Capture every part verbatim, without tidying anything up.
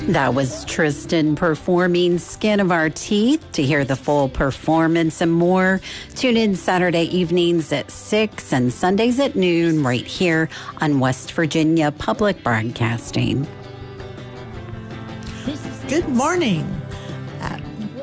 That was Tristan performing Skin of Our Teeth. To hear the full performance and more, tune in Saturday evenings at six and Sundays at noon right here on West Virginia Public Broadcasting. Good morning. Uh,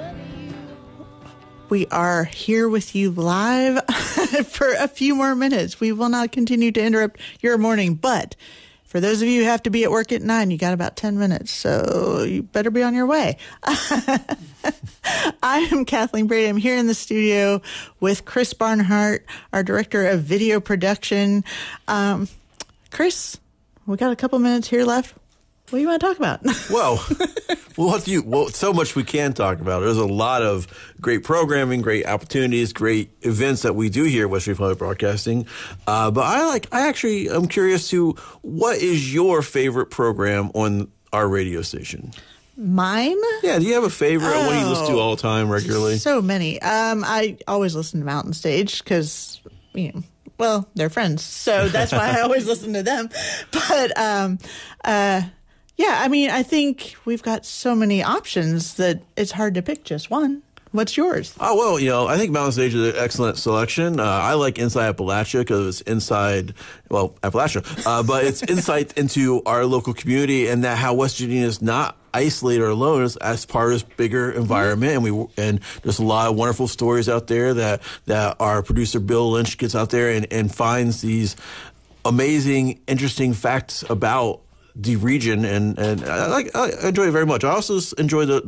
we are here with you live for a few more minutes. We will not continue to interrupt your morning, but for those of you who have to be at work at nine, you got about ten minutes, so you better be on your way. I am Kathleen Brady. I'm here in the studio with Chris Barnhart, our director of video production. Um, Chris, we got a couple minutes here left. What do you want to talk about? Well, what do you? Well, so much we can talk about. There's a lot of great programming, great opportunities, great events that we do here at West Virginia Public Broadcasting. Uh, but I like. I actually am curious to what is your favorite program on our radio station? Mine? Yeah. Do you have a favorite? Oh, what do you listen to all the time regularly? So many. Um, I always listen to Mountain Stage because, you know, well, they're friends, so that's why I always listen to them. But um, uh. Yeah, I mean, I think we've got so many options that it's hard to pick just one. What's yours? Oh, well, you know, I think Mountain Stage is an excellent selection. Uh, I like Inside Appalachia because it's inside, well, Appalachia, uh, but it's insight into our local community and that how West Virginia is not isolated or alone as, as part of this bigger environment. And we and there's a lot of wonderful stories out there that, that our producer Bill Lynch gets out there and, and finds these amazing, interesting facts about the region, and, and I like I enjoy it very much. I also enjoy the